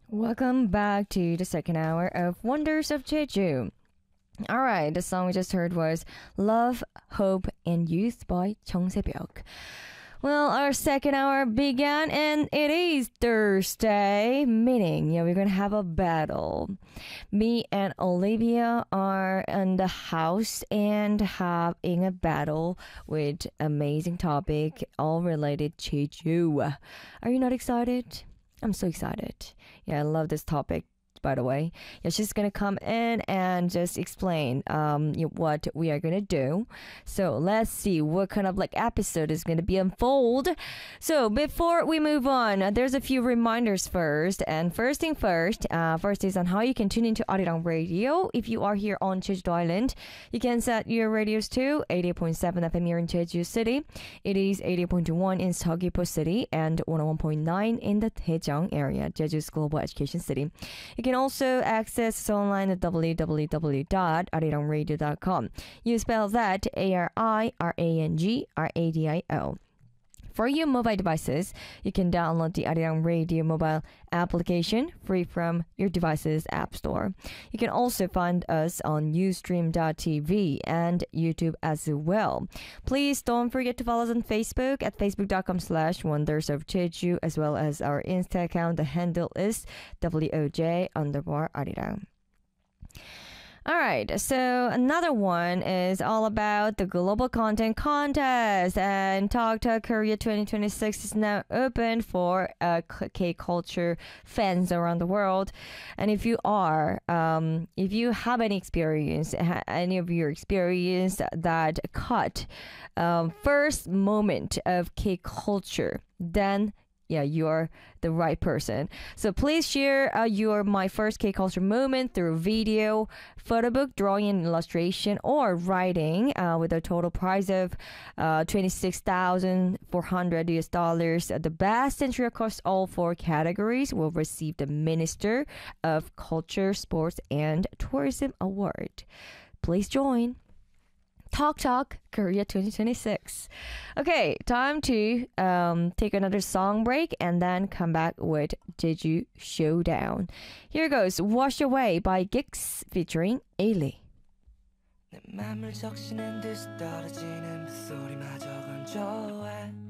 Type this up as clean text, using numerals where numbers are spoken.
Welcome back to the second hour of Wonders of Jeju. Alright, the song we just heard was Love, Hope, and Youth by Chung Se-byuk. Well, our second hour began and it is Thursday, meaning we're gonna have a battle. Me and Olivia are in the house and having a battle with amazing topic all related to Jeju. Are you not excited? I'm so excited. Yeah, I love this topic, by the way. Yeah, she's gonna come in and just explain what we are gonna do. So let's see what kind of episode is gonna be unfold. So before we move on, there's a few reminders first. And first thing first, first is on how you can tune into Arirang Radio. If you are here on Jeju Island, you can set your radios to 88.7 FM here in Jeju City. It is 88.1 in Seogwipo City and 101.9 in the Daejeong area, Jeju's global education city. You can also access us online at www.arirangradio.com. You spell that ARIRANGRADIO. For your mobile devices, you can download the Arirang Radio mobile application free from your device's app store. You can also find us on Ustream.tv and YouTube as well. Please don't forget to follow us on Facebook at facebook.com/Wonders of Jeju, as well as our Insta account. The handle is WOJ_Arirang. All right, so another one is all about the Global Content Contest, and Talk Talk Korea 2026 is now open for K-culture fans around the world. And if you are, if you have any experience, any of your experience that caught first moment of K-culture, then you're the right person. So please share your My First K-Culture moment through video, photo book, drawing and illustration, or writing with a total prize of $26,400. The best entry across all four categories will receive the Minister of Culture, Sports and Tourism Award. Please join Talk Talk Korea 2026. Okay, time to take another song break and then come back with Jeju Showdown. Here goes Wash Away by Gix featuring Ailey. 내 맘을 적시는 듯이 떨어지는 빗소리마저 건조해